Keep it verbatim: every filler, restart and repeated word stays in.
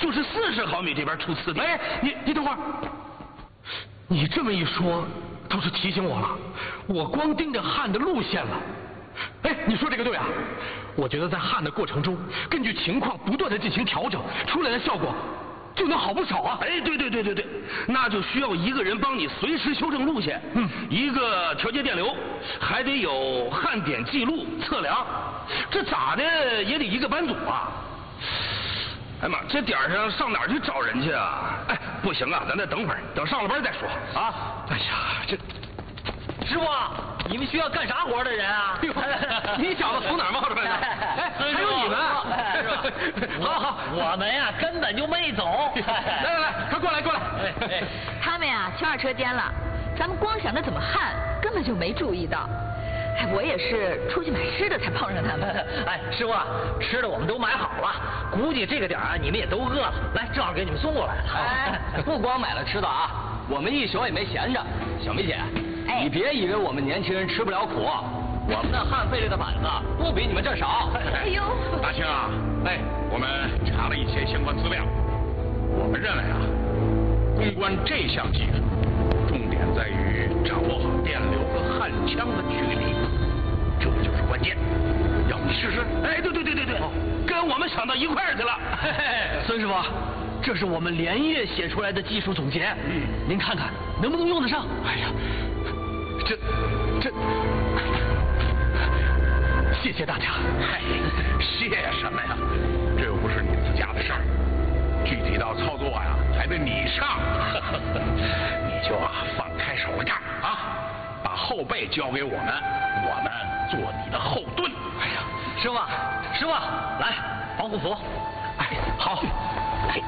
就是四十毫米这边出刺的。 哎，你你等会儿，你这么一说，倒是提醒我了，我光盯着焊的路线了。哎，你说这个对啊！我觉得在焊的过程中，根据情况不断的进行调整，出来的效果就能好不少啊！ 哎，对对对对对，那就需要一个人帮你随时修正路线，嗯，一个调节电流，还得有焊点记录测量，这咋的也得一个班组啊！哎妈，这点上上哪儿去找人去啊？哎，不行啊，咱再等会儿，等上了班再说啊！ 哎呀，这师傅，你们需要干啥活的人啊？ 你小子从哪儿冒出来的？哎，还有你们？好好， 我们呀根本就没走。 来来来，快过来过来！ 他们呀去二车间了，咱们光想着怎么焊，根本就没注意到。哎，我也是出去买吃的才碰上他们。 哎，师傅，吃的我们都买好了，估计这个点儿你们也都饿了，来，正好给你们送过来了。 哎，不光买了吃的啊，我们一宿也没闲着。小梅姐， 哎， 你别以为我们年轻人吃不了苦，我们那焊废类的板子不比你们这儿少。 哎呦， 大清啊，哎，我们查了一些相关资料，我们认为啊，攻关这项技术，重点在于掌握好电流和焊枪的距离，这就是关键。要不你试试？ 哎，对对对对对，跟我们想到一块儿去了。 孙师傅，这是我们连夜写出来的技术总结，嗯，您看看能不能用得上？哎呀，这这，谢谢大家。 嗨，谢什么呀？这又不是你自家的事儿，具体到操作呀，还得你上。你就啊放开手干啊，把后背交给我们，我们做你的后盾。 哎呀，师傅，师傅，来防护服。 哎，好。